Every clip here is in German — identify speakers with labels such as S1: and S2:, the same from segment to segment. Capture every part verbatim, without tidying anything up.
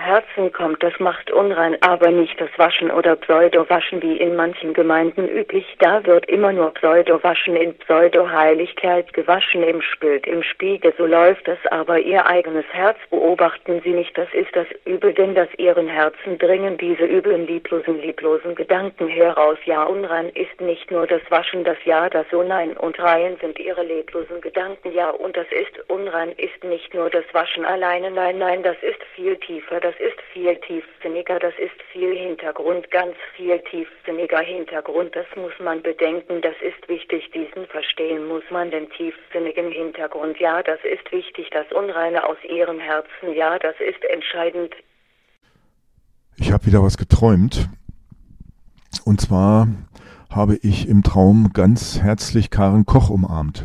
S1: Herzen kommt, das macht unrein, aber nicht das Waschen oder Pseudo-Waschen wie in manchen Gemeinden üblich. Da wird immer nur Pseudo-Waschen in Pseudo-Heiligkeit gewaschen im Bild, im Spiegel. So läuft das, aber ihr eigenes Herz beobachten Sie nicht. Das ist das Übel, denn dass Ihren Herzen dringen diese üblen, lieblosen, lieblosen Gedanken heraus. Ja, unrein ist nicht nur das Waschen, das Ja, das So, nein und rein sind Ihre leblosen Gedanken. Ja, und das ist unrein, ist nicht nur das Waschen alleine. Nein, nein, das ist viel tiefer, das ist viel tiefsinniger, das ist viel Hintergrund, ganz viel tiefsinniger Hintergrund. Das muss man bedenken, das ist wichtig, diesen verstehen muss man, den tiefsinnigen Hintergrund. Ja, das ist wichtig, das Unreine aus Ihrem Herzen. Ja, das ist entscheidend.
S2: Ich habe wieder was geträumt. Und zwar habe ich im Traum ganz herzlich Karen Koch umarmt.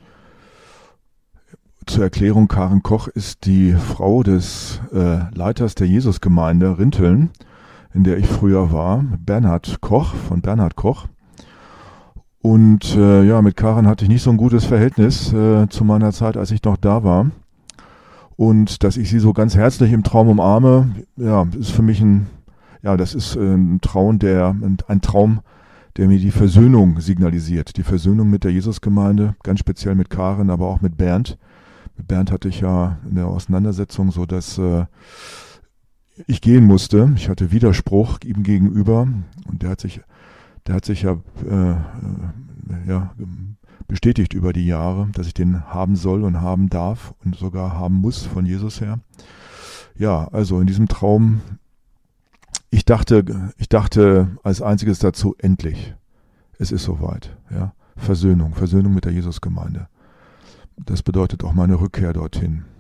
S2: Zur Erklärung, Karen Koch ist die Frau des äh, Leiters der Jesusgemeinde Rinteln, in der ich früher war, Bernhard Koch, von Bernhard Koch. Und äh, ja, mit Karen hatte ich nicht so ein gutes Verhältnis äh, zu meiner Zeit, als ich noch da war. Und dass ich sie so ganz herzlich im Traum umarme, ja, ist für mich ein, ja, das ist ein Traum, der, ein Traum, der mir die Versöhnung signalisiert. Die Versöhnung mit der Jesusgemeinde, ganz speziell mit Karen, aber auch mit Bernd. Mit Bernd hatte ich ja eine Auseinandersetzung, so dass äh, ich gehen musste. Ich hatte Widerspruch ihm gegenüber und der hat sich, der hat sich ja, äh, ja bestätigt über die Jahre, dass ich den haben soll und haben darf und sogar haben muss von Jesus her. Ja, also in diesem Traum, ich dachte, ich dachte als einziges dazu, endlich, es ist soweit. Ja, Versöhnung, Versöhnung mit der Jesusgemeinde. Das bedeutet auch meine Rückkehr dorthin.